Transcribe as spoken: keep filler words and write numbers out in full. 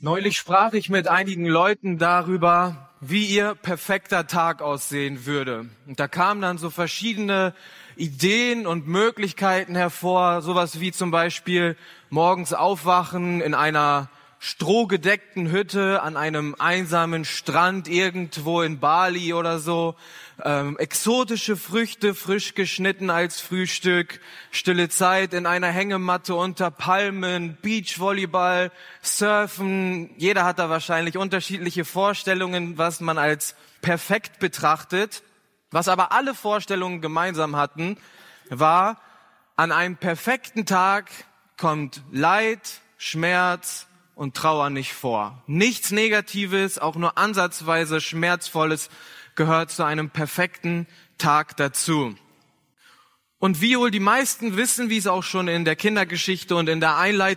Neulich sprach ich mit einigen Leuten darüber, wie ihr perfekter Tag aussehen würde. Und da kamen dann so verschiedene Ideen und Möglichkeiten hervor, sowas wie zum Beispiel morgens aufwachen in einer strohgedeckten Hütte an einem einsamen Strand irgendwo in Bali oder so, ähm, exotische Früchte frisch geschnitten als Frühstück, stille Zeit in einer Hängematte unter Palmen, Beachvolleyball, Surfen. Jeder hat da wahrscheinlich unterschiedliche Vorstellungen, was man als perfekt betrachtet. Was aber alle Vorstellungen gemeinsam hatten, war, an einem perfekten Tag kommt Leid, Schmerz und Trauer nicht vor. Nichts Negatives, auch nur ansatzweise Schmerzvolles gehört zu einem perfekten Tag dazu. Und wie wohl die meisten wissen, wie es auch schon in der Kindergeschichte und in der Einleitung